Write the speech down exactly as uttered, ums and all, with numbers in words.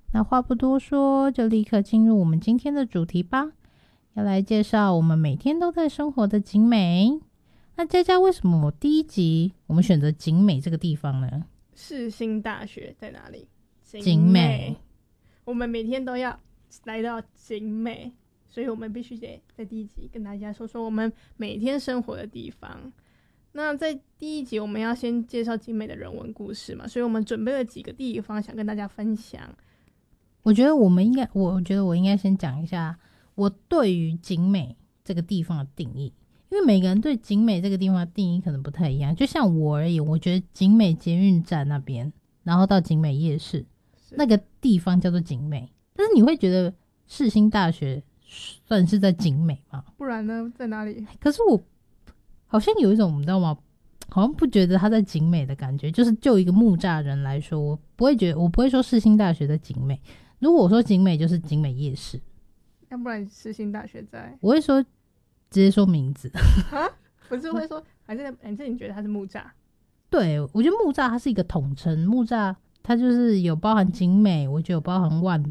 那话不多说，就立刻进入我们今天的主题吧。要来介绍我们每天都在生活的景美。那佳佳，为什么我第一集我们选择景美这个地方呢？ 世新大学在哪里？ 景美。 我们每天都要来到景美，所以我们必须得在第一集跟大家说说我们每天生活的地方。那在第一集我们要先介绍景美的人文故事嘛，所以我们准备了几个地方想跟大家分享。 我觉得我们应该，我觉得我应该先讲一下我对于景美这个地方的定义，因为每个人对景美这个地方的定义可能不太一样。就像我而言，我觉得景美捷运站那边，然后到景美夜市那个地方叫做景美，但是你会觉得世新大学算是在景美吗？ 不然呢，在哪里？ 可是我好像有一种你知道吗？好像不觉得他在景美的感觉，就是就一个木栅人来说，我不会觉得，我不会说世新大学在景美。如果我说景美，就是景美夜市。 要不然世新大学在， 我会说直接说名字啊，不是会说，还是还是你觉得它是木栅？ 对，我觉得木栅它是一个统称，木栅它就是有包含景美，我觉得有包含万